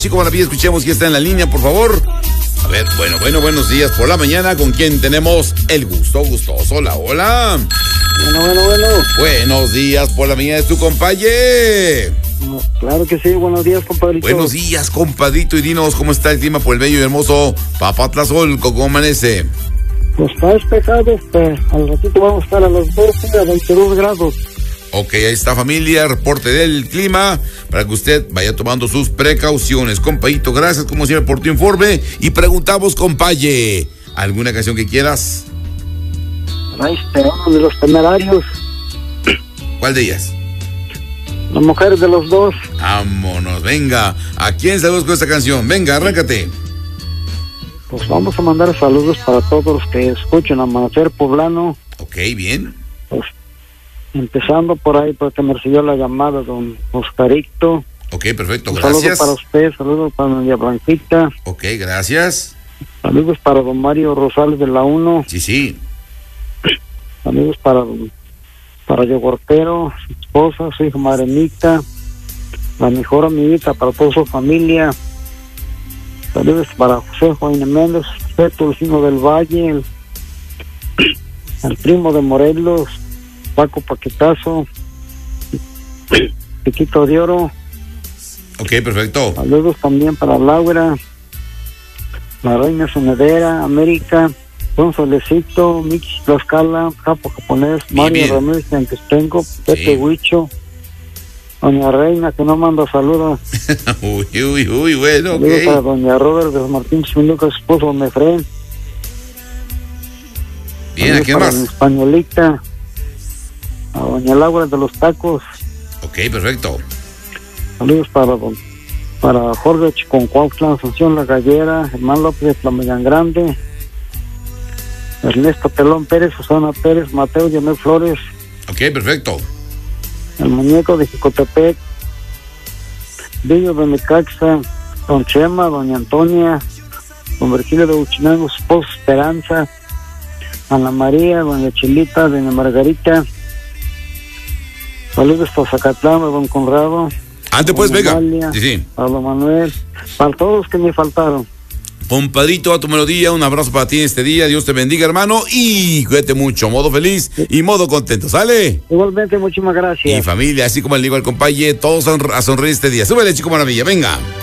Chico Maravilla, escuchemos quién está en la línea, por favor. A ver, buenos días por la mañana. ¿Con quién tenemos el gusto? Gustoso, hola. Bueno. Buenos días por la mañana, ¿es tu compañero? Claro que sí, buenos días, compadrito. Buenos días, compadrito, y dinos cómo está el clima por el bello y hermoso Papatlazolco, ¿cómo amanece? Pues está despejado, al ratito vamos a estar a los 12 a 22 grados. Ok, ahí está, familia, reporte del clima para que usted vaya tomando sus precauciones. Compadito, gracias como siempre por tu informe. Y preguntamos, compaye, ¿alguna canción que quieras? Ahí está, uno de los Temerarios. ¿Cuál de ellas? Las mujeres de los dos. Vámonos, venga. ¿A quién saludos con esta canción? Venga, arráncate. Pues vamos a mandar saludos para todos los que escuchen Amanecer Poblano. Ok, bien. Pues empezando por ahí, porque me recibió la llamada don Oscarito. Ok, perfecto, Saludos gracias. para usted, saludos para doña Blanquita. Ok, gracias. Saludos para don Mario Rosales de la 1. Sí. Saludos para Yogurtero, su esposa, su hija Marenita, la mejor amiguita para toda su familia. Saludos para José Juan Méndez, Tulcino del Valle, el primo de Morelos, Paco Paquetazo, Piquito de Oro. Ok, perfecto. Saludos también para Laura, la Reina Sonedera, América, Don Solecito, Mix Tlaxcala, Capo Japonés, Mario Ramírez Tengo, Pepe Huicho, doña Reina, que no manda saludos. uy, bueno, ok. Saludos para doña Robert de Martín Chimiluca, su esposo Mefren. Bien, ¿a quién más? Mi españolita, a doña Laura de los Tacos. Ok, perfecto. Saludos para Jorge Chiconcuautla, Asunción La Gallera, Germán López de Flamingán Grande, Ernesto Pelón Pérez, Susana Pérez, Mateo Yamel Flores. Ok, perfecto. El muñeco de Jicotepec, Villo de Necaxa, don Chema, doña Antonia, don Virgilio de Uchinango, su esposa Esperanza, Ana María, doña Chilita, doña Margarita. Saludos para Zacatlán, don Conrado. Antes pues, venga. Amalia, Sí. Pablo Manuel, para todos los que me faltaron. Compadrito, a tu melodía, un abrazo para ti en este día, Dios te bendiga, hermano, y cuídate mucho, modo feliz y modo contento, ¿sale? Igualmente, muchísimas gracias. Y familia, así como le digo al compañero, todos a sonreír este día. Súbele, Chico Maravilla, venga.